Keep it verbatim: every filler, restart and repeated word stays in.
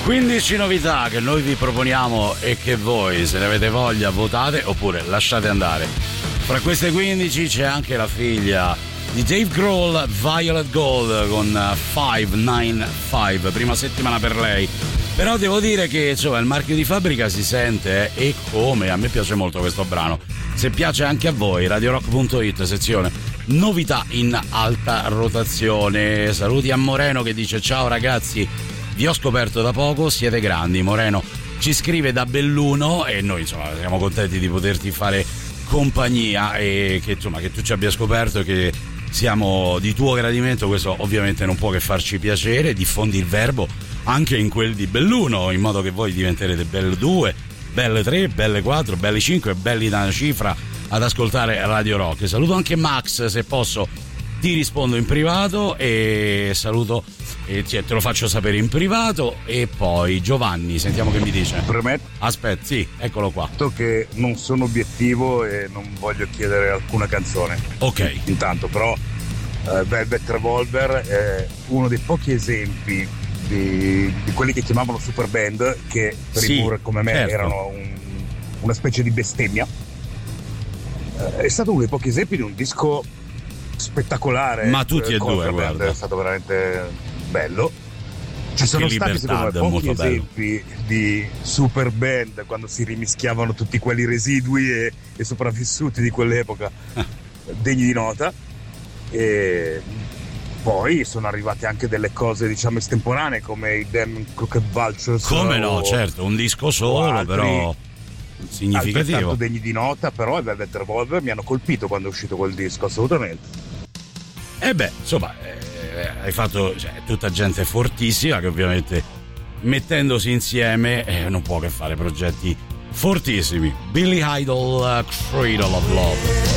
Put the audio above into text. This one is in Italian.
quindici novità che noi vi proponiamo e che voi, se ne avete voglia, votate oppure lasciate andare. Fra queste quindici c'è anche la figlia di Dave Grohl, Violet Gold, con cinque nove cinque, prima settimana per lei. Però devo dire che insomma il marchio di fabbrica si sente, eh, e come, a me piace molto questo brano. Se piace anche a voi, radio rock punto it, sezione novità in alta rotazione. Saluti a Moreno che dice: ciao ragazzi, vi ho scoperto da poco, siete grandi. Moreno ci scrive da Belluno e noi insomma siamo contenti di poterti fare compagnia e che insomma che tu ci abbia scoperto, che siamo di tuo gradimento. Questo ovviamente non può che farci piacere. Diffondi il verbo anche in quel di Belluno, in modo che voi diventerete belle due, belle tre, belle quattro, belli cinque, belli da una cifra ad ascoltare Radio Rock. Saluto anche Max, se posso ti rispondo in privato, e saluto e te lo faccio sapere in privato. E poi Giovanni, sentiamo che mi dice. Permetto? Aspetta, sì, eccolo qua. Che non sono obiettivo e non voglio chiedere alcuna canzone. Ok. Intanto però uh, Velvet Revolver è uno dei pochi esempi di, di quelli che chiamavano super band, che per sì, i pur come me certo. erano un, una specie di bestemmia. Uh, è stato uno dei pochi esempi di un disco spettacolare, ma tutti e due, guarda, è stato veramente bello. Ci sono che stati secondo me pochi esempi bello. di super band quando si rimischiavano tutti quelli residui e, e sopravvissuti di quell'epoca degni di nota. E poi sono arrivate anche delle cose diciamo estemporanee come i Damn Crooked Vultures, come no, certo, un disco solo altri, però significativo, altrettanto degni di nota. Però i Velvet Revolver mi hanno colpito quando è uscito quel disco, assolutamente. E beh, insomma, eh, hai fatto, cioè, tutta gente fortissima che ovviamente mettendosi insieme eh, non può che fare progetti fortissimi. Billy Idol, uh, Cradle of Love.